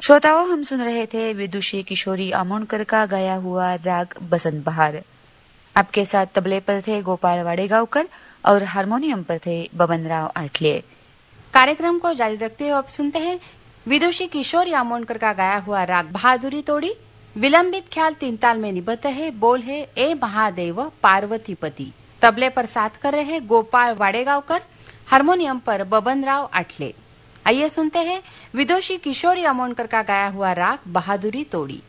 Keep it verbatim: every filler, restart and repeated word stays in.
श्रोताओं, हम सुन रहे थे विदुषी किशोरी आमोणकर का गाया हुआ राग बसंत बहार। आपके साथ तबले पर थे गोपाल वाडेगांवकर और हारमोनियम पर थे बबनराव आठले। कार्यक्रम को जारी रखते हुए अब सुनते हैं विदुषी किशोरी आमोणकर का गाया हुआ राग बहादुरी तोड़ी। विलंबित ख्याल तीन ताल में निबद्ध है। बोल है ए महादेव पार्वतीपति। तबले पर साथ कर रहे हैं गोपाल वाडेगांवकर, हारमोनियम पर बबनराव आठले। आइए सुनते हैं विदुषी किशोरी आमोणकर का गाया हुआ राग बहादुरी तोड़ी।